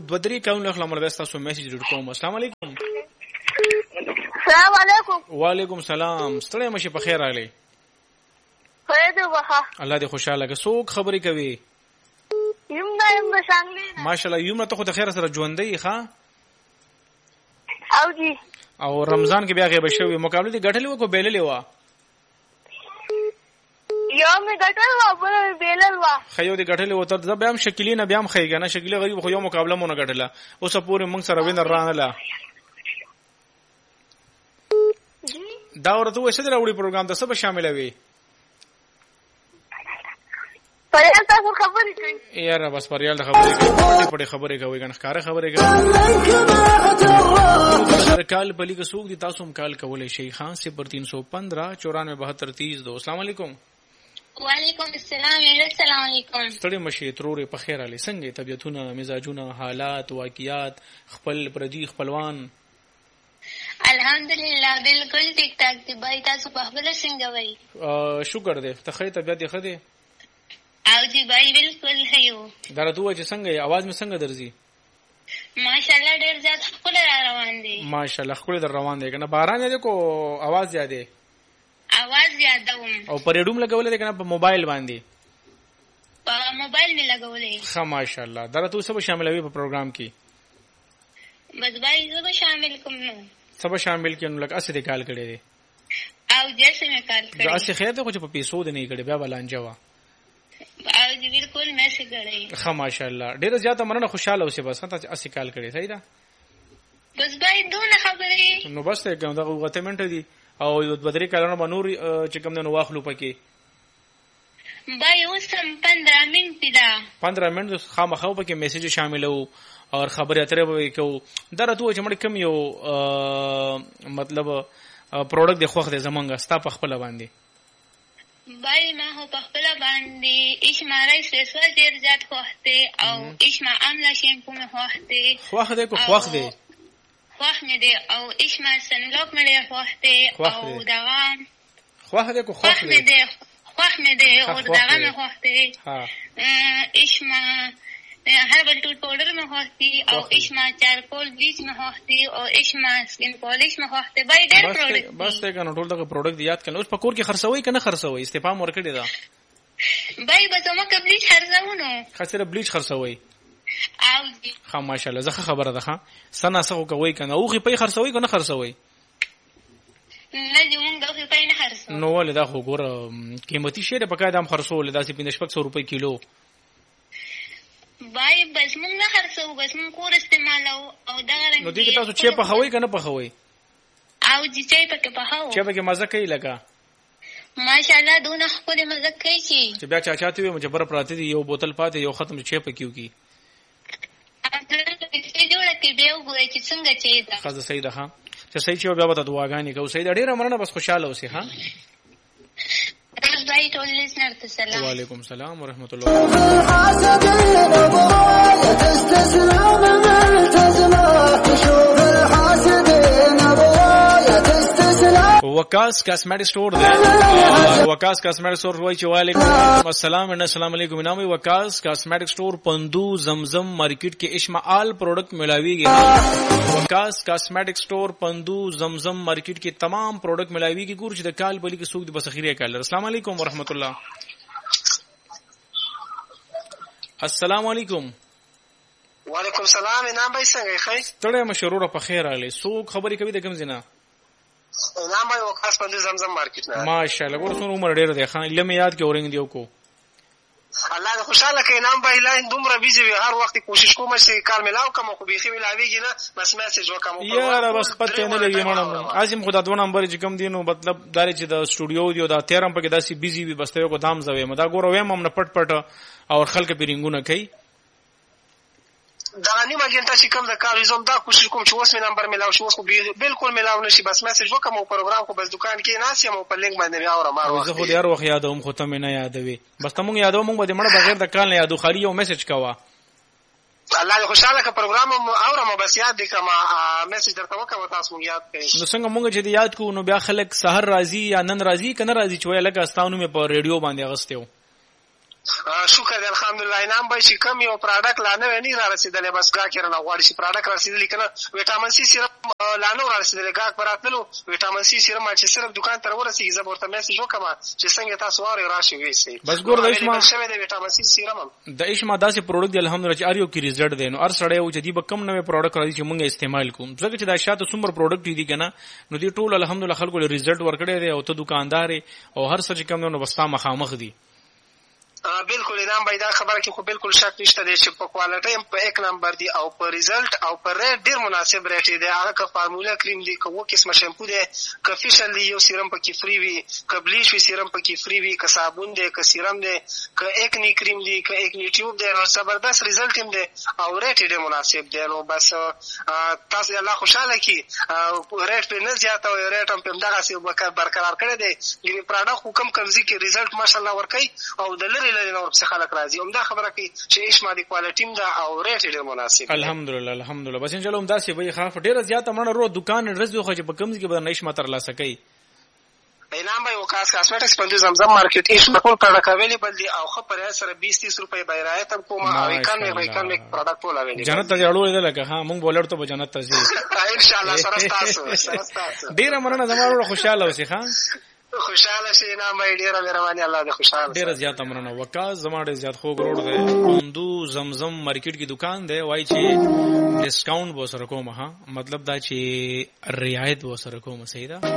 دوه درې کلونه خلک مل تاسو میسج ډیر کوم. السلام علیکم. السلام علیکم. وعلیکم سلام. ستړی مشه په خیر راغلی. خیر دی وخه. الله دې خوشاله که. څوک خبرې کوي؟ یم د شانګلی. ماشاءالله یم ته خو د خیر سره ژوندۍ ښا. او جی. او رمضان کې بیا غیب شوی مقابله دي غټلې وکړو بیللې وا. یو می غټل وا بل بیلل وا. خیو دي غټلې و تر بیا هم شکلینه بیا هم خیګنه شکلې غریب خو یو مقابله مونږ غټله. اوس پورې موږ سره وینر رانله. دا ورته وې څه دراوړي پروګرام ته سبا شاملوي. پریال تاسو خبرې کوي یاره بس پریال د خبرې کوي پټې خبرې کوي کنه ښکارا خبرې کوي. کال بلی که څوک دي تاسو هم کال کولای شي خان 0315 947230. السلام علیکم. وعلیکم السلام. السلام علیکم. ستړي مشي ترورې په خیر علي څنګه طبيعتونه مزاجونه حالات واقعیات خپل پردي خپلوان؟ الحمدلله بالکل ټیک ټاک دي. بای تاسو په خپل څنګه وای؟ شکر دې ته خې طبيعت دې خدي. او جی بای بالکل هيو. درته چې څنګه आवाज مې څنګه درځي؟ ماشاءالله ډېر زیات خپل روان دي. ماشاءالله خپل در روان دي کنه باران دې کو आवाज زیاده आवाज زیاده او پرېډوم لګولې کنه په موبایل باندې؟ په موبایل می لګولې. ښه ماشاءالله. درته سب شاملوي په پروګرام کې؟ بس بای زه به شامل کوم نو. سب شامل کینو لکه اسې دې کال کړي دي او جیسے مې کال کړی. دا اسې خیر ته خو په پیسو دې نه کړي بیا بلانجه وا. او جی بالکل مې څه کړی. ښه ماشاءالله ډېر زیاته مننه خوشاله اوسې بس ته اسې کال کړي صحیح ده. بس بای دونه خبرې نو بس ته کوم دا غوته منټه دي او یو بدري کارونه بنور چې کوم نو واخلو پکې. بای اوسم 15 منټه ده. 15 منټ خامخاو پکې میسج شاملو اور خبرې اترې به کو. درته چې مړ کم یو مطلب پروډکټ د خوخ د زمونږه ستا په خپل باندې. بای ما هو په خپل باندې اسما رئیس وسو ډیر زیات خوخته او اسما عامله شیمپو مې خوخته. خوخ دې کو خوخ دې خوخ مې دې او اسما سنلوک مې دې خوخته او دغه خوخ دې کو خوخ دې خوخ مې دې او دغه مې خوخته. ها اسما هربل ټوت پاوډر مې خوخته او اسما چارکول بلیچ مې خوخته او اسما سکین پالیش مې خوخته. بای ډېر پروډکټ بس ته کنه ټول دغه پروډکټ یاد کړه. اوس په کور کې خرڅوي کنه خرڅوي استفام ورکړی دا؟ بای بس ما بلیچ خرڅونو. خاصره بلیچ خرڅوي. او جی ښه ماشاءالله زه خبره ده ښه سنا سغه کوي کنه او خې پي خرڅوي کنه خرڅوي؟ نه جوړ دغه پي نه خرڅو. نو ولې دا خو ګور قیمتي شی ده پکای دام خرڅول دا 1500 روپے کیلو. بای بس مونږ نه خرڅو بس مونږ کور استعمالو او دا رنګ. نو دې تاسو چې په خوي کنه په خوي؟ او جی چې پکې په هاو چې پکې مزه کوي لگا. ماشاءالله دونه خپل مزه کوي چې بیا چا چاته وي مجبر پراته دي یو بوتل پاتې یو ختم چې پکې کی. چې جوړه کې به وګورئ چې څنګه چې دا. خاصه صحیح ده ها چې صحیح چې بیا به دعاګانې کوو. صحیح ډېر مننه بس خوشاله اوسې ها. بای ټول لیسنر ته سلام. وعلیکم السلام ورحمۃ اللہ. وکاس کاسمیټک سٹور دی. وکاس کاسمیټک سٹور وای چې وعلیکم السلام and السلام علیکم. نام وکاس کاسمیټک سٹور پندو زمزم مارکیٹ کې اشمال پروڈکٹ ملاویږي. وکاس کاسمیټک سٹور پندو زمزم مارکیٹ کې تمام پروڈکٹ ملاویږي. ګور چې د کال بلی کې سوق د بسخیره کال. السلام علیکم ورحمۃ اللہ. السلام علیکم. وعلیکم السلام. نام به څنګه ښه؟ تړه مشروره په خیر علي. سوق خبرې کوي د کوم زینا؟ نام به وکاس پندو زمزم مارکیټ نه. ماشاءالله ګور څو عمر ډیر دی خان لمه یاد کې اورنګ دیو کو. الله دې خوشاله کړي. نام به لاین دومره بيزي وي هر وخت کوشش کوم چې کار ملاو کوم خو بيخي ملاويږي نه بس میسج وکم. یاره بس پته نه لګي مړم اعظم خدا دوه نمبر چې کم دینو مطلب داري چې د سټوډیو دی او د تیرم په کې داسي بيزي وي بس ته یو دام زوي مدا ګور ویم هم نه پټ پټ او خلک پیرینګونه کوي. دا نیمه ګنټه چې کوم د کار زوم دا کوشش کوم چې اوس مې نمبر ملاو شو. اوس خو بالکل ملاو نشي بس میسج وکم او پروګرام خو بس دکان کې ناس یم او په لینک باندې بیا اورم. ما زه خو دې هر وخت یادوم خو ته مې نه یادوي بس ته مونږ یادوم مونږ به مړ بغیر د کال نه یادو خالي یو میسج کوا. الله دې خوشاله ک پروګرام اورم بس یاد دې کما میسج درته وکم تاسو مونږ یاد کړئ. نو څنګه مونږ چې یاد کو نو بیا خلک سحر راضي یا نن راضي کنه راضي چې وای لکه استاونو مې په ریډیو باندې اغستیو. شکر دی الحمدلله. انعام بای چې کم یو پروډکټ لا نه وی نه را رسیدلی، بس ګاهک یې رانه غواړي چې پروډکټ را رسیدلی که نه. ویټامین سي سیرم لا نه را رسیدلی، ګاهک به راتللو ویټامین سي سیرم چې صرف دکان ته ورسېږي زه به ورته میسج وکړم چې څنګه تاسو واورئ راشئ ویسئ. بس ګوره د اشما شوی دی ویټامین سي سیرم د اشما داسې پروډکټ دی الحمدلله چې هر یو کې رزلټ دی. نو هر سړی و چې دی به کم نوی پروډکټ راځي چې موږ استعمال کوو، ځکه چې دا شاته څومره پروډکټ دي که نه، نو دې ټول الحمدلله خلکو له رزلټ ورکړی دی او ته دکاندار او هر څه چې کم دی نو بس تا مخامخ دي. بالکل انعام بای دا خبره کې خو بالکل شک نشته دی چې په کوالټي هم په 1 نمبر دی او په ریزلټ او په ریټ ډیر مناسب ریټ دی. هغه که فارمولا کریم دی، که و قسمه شیمپو دی، که فیشل دی یو سیرم پکې فری وي، که بلیچ وي سیرم پکې فری وي، که صابون دی، که سیرم دی، که اکنی کریم دی، که اکنی ټیوب دی، نو زبردست ریزلټ هم دی او ریټ ډیر مناسب دی. نو بس تاسو الله خوشاله کی ریټ په نه زیاته او ریټ هم په دغه برقرار کړی دی. ګینه پروډکټ حکم کمزي کې ریزلټ ماشاءالله ورکړي او د لری نور څه خلک راځي. همدا خبره کوي چې اشما دی کوالټي م ده او ریټ ډېر مناسب. الحمدلله الحمدلله. بس ان شاء الله همدا سی وي خاف ډېر زیاته مړه رو دکان رزو خو چې په کمز کې به نشم تر لاسه کوي. انعام بای وکاس کاسمیټکس په زمزم مارکیټ اشما ټول پروډکټ اویلیبل دي او خو پر سره 20-30 روپے به رعایت کوم او اکانوي پروډکټ ټول اویلیبل. جنت ته جوړول دي لکه ها مونږ بولر ته به جنت ته ځي ان شاء الله. سره تاسو ډېر مننه زموږ خوشاله اوسئ ها. خوشاله شي نه مې ډیره مهرباني الله دې خوشاله. ډیره زیاته مننه. وکاس زما ډیر زیات خوږ روډ دی، پوندو زمزم مارکیټ کی دکان دی. وای چې ډیسکاونټ به سره کوم، ها مطلب دا چې رعایت به سره کوم. صحیح ده.